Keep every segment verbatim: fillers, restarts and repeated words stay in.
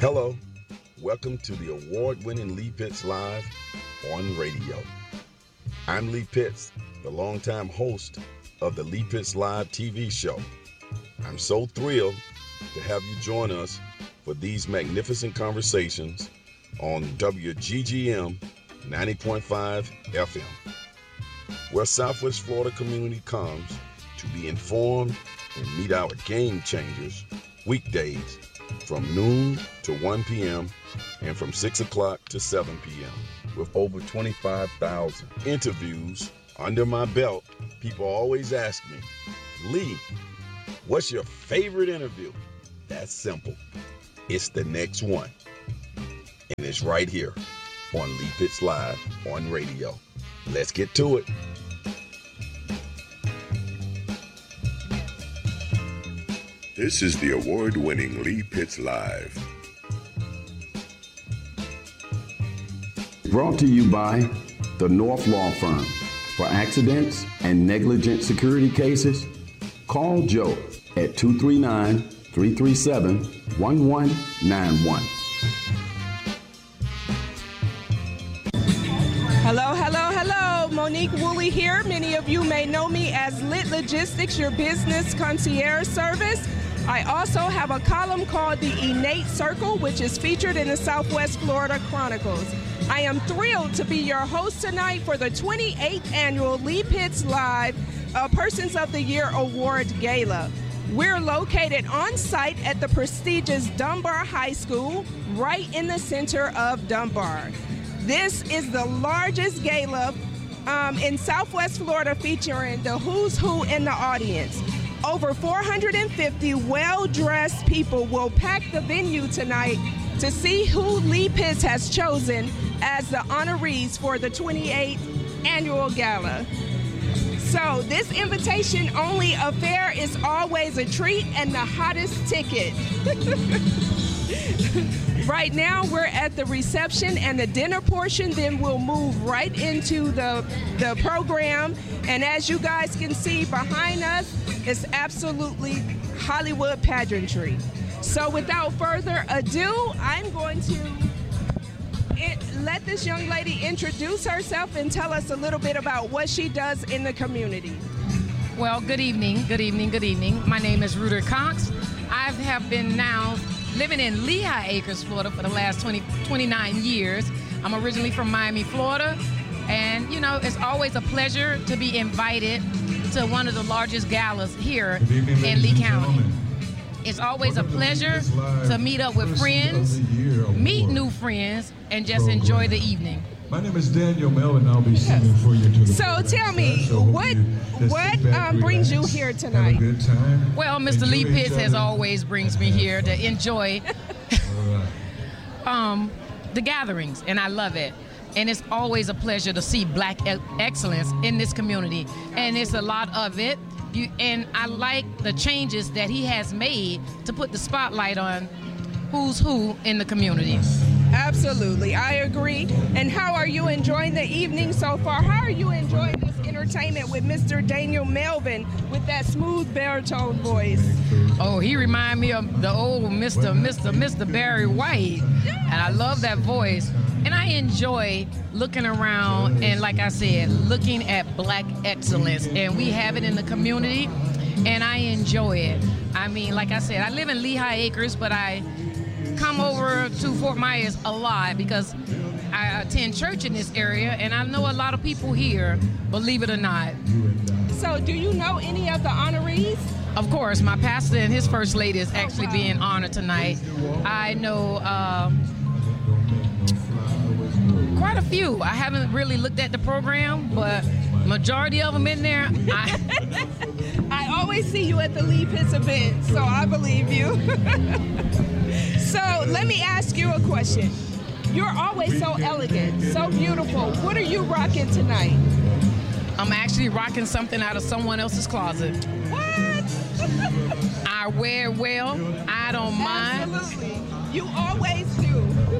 Hello, welcome to the award-winning Lee Pitts Live on radio. I'm Lee Pitts, the longtime host of the Lee Pitts Live T V show. I'm so thrilled to have you join us for these magnificent conversations on W G G M ninety point five F M, where Southwest Florida community comes to be informed and meet our game changers weekdays from noon to one p.m. and from six o'clock to seven p.m. with over twenty-five thousand interviews under my belt. People always ask me, Lee, what's your favorite interview? That's simple. It's the next one. And it's right here on Lee Pitts Live on radio. Let's get to it. This is the award-winning Lee Pitts Live. Brought to you by the North Law Firm. For accidents and negligent security cases, call Joe at two three nine, three three seven, one one nine one. Hello, hello, hello. Monique Woolley here. Many of you may know me as Lit Logistics, your business concierge service. I also have a column called The Innate Circle, which is featured in the Southwest Florida Chronicles. I am thrilled to be your host tonight for the twenty-eighth Annual Lee Pitts Live uh, Persons of the Year Award Gala. We're located on site at the prestigious Dunbar High School, right in the center of Dunbar. This is the largest gala um, in Southwest Florida, featuring the who's who in the audience. Over four hundred fifty well-dressed people will pack the venue tonight to see who Lee Pitts has chosen as the honorees for the twenty-eighth Annual Gala. So this invitation-only affair is always a treat and the hottest ticket. Right now, we're at the reception and the dinner portion, then we'll move right into the, the program. And as you guys can see behind us, it's absolutely Hollywood pageantry. So without further ado, I'm going to it, let this young lady introduce herself and tell us a little bit about what she does in the community. Well, good evening, good evening, good evening. My name is Ruder Cox. I have been now living in Lehigh Acres, Florida for the last twenty, twenty-nine years. I'm originally from Miami, Florida. And, you know, it's always a pleasure to be invited to one of the largest galas here in Lee County. It's always a pleasure to meet up with friends, meet new friends, and just enjoy the evening. My name is Daniel Melvin. I'll be singing yes. for you to the So tell me, so what what um, brings you here tonight? Have a good time. Well, Mister Lee Pitts has always brings me here to enjoy um, the gatherings, and I love it. And it's always a pleasure to see black excellence in this community, and it's a lot of it. You, and I like the changes that he has made to put the spotlight on who's who in the community. Absolutely, I agree. And how are you enjoying the evening so far? How are you enjoying this entertainment with Mister Daniel Melvin with that smooth baritone voice? Oh, he reminds me of the old Mister Mister Mister Barry White, and I love that voice. And I enjoy looking around and, like I said, looking at black excellence, and we have it in the community, and I enjoy it. I mean, like I said, I live in Lehigh Acres, but I come over to Fort Myers a lot because I attend church in this area, and I know a lot of people here, believe it or not. So do you know any of the honorees? Of course, my pastor and his first lady is actually oh, wow. being honored tonight. I know uh, quite a few. I haven't really looked at the program, but majority of them in there. I, I always see you at the Lee Pitts event, so I believe you. So let me ask you a question. You're always so elegant, so beautiful. What are you rocking tonight? I'm actually rocking something out of someone else's closet. What? I wear it well. I don't mind. Absolutely. You always do.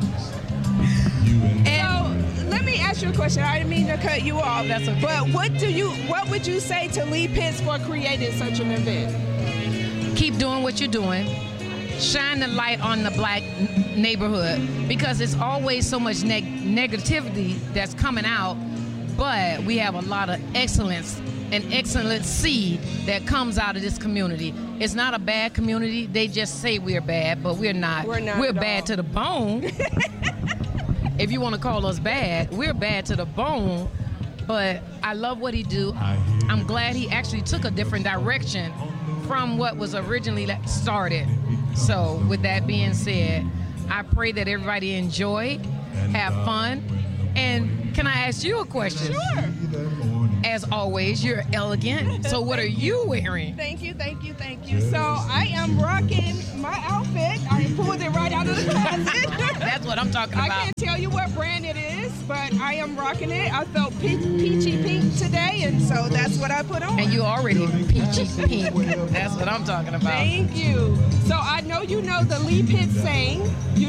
And so let me ask you a question. I didn't mean to cut you off. That's okay. But what do you what would you say to Lee Pitts for creating such an event? Keep doing what you're doing. shine the light on the black n- neighborhood, because it's always so much neg- negativity that's coming out, but we have a lot of excellence and excellent seed that comes out of this community. It's not a bad community. They just say we're bad, but we're not. We're not We're at bad all. to the bone. If you want to call us bad, we're bad to the bone. But I love what he do. I'm glad he actually took a different direction from what was originally started. So with that being said, I pray that everybody enjoy, have fun. And can I ask you a question? Sure. As always, you're elegant. So what are you wearing? Thank you, thank you, thank you. So I am rocking my outfit. I pulled it right out of the closet. That's what I'm talking I about. can't tell you what brand it is, but I am rocking it. I felt pe- peachy pink today, and so that's what I put on. And you already peachy pink. That's what I'm talking about. Thank you. So I know you know the Lee Pitts saying, you